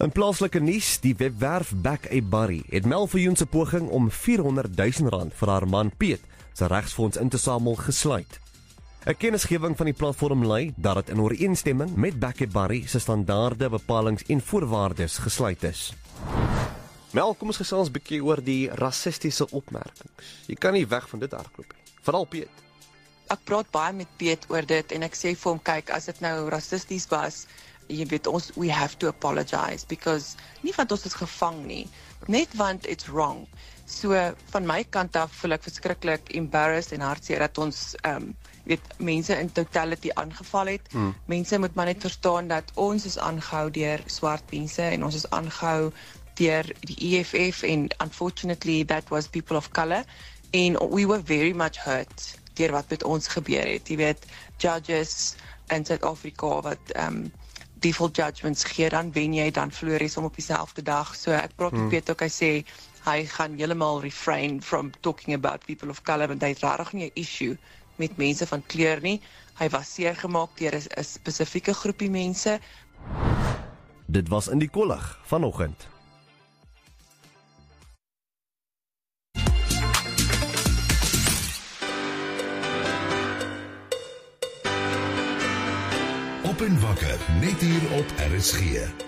In plaaslike nuus, die webwerf Back a Barry het Mel Viljoen se poging om R400.000 vir haar man Piet se regsfonds in te samel gesluit. 'n Kennisgewing van die platform lui dat dit in ooreenstemming met Back a Barry se standaarde, bepalings en voorwaardes gesluit is. Mel, kom ons gesels 'n bietjie oor die rassistiese opmerkings. Jy kan nie weg van dit hardloop nie. Veral Piet. Ek praat baie met Piet oor dit en ek sê vir hom, kyk, as dit nou rassisties was, jy weet ons, we have to apologize, because nie want ons is gevang nie, net want it's wrong. So van my kant af voel ek verskriklik embarrassed en hartseer dat ons weet, mense in totality aangeval het. Mense moet maar net verstaan dat ons is aangehou deur swart mense en ons is aangehou deur die EFF en unfortunately that was people of color and we were very much hurt deur wat met ons gebeur het. Jy weet, judges in Suid-Afrika wat default judgments gee, dan wen jy, dan verloor jy som op dieselfde dag. So ek praat met Piet ook, hy sê hy gaan heeltemal refrain from talking about people of color, want hy het regtig nie 'n issue met mense van kleur nie. Hy was seer gemaak deur 'n spesifieke groepie mense. Dit was in die kollig vanoggend. Op en wakker, net hier op RSG.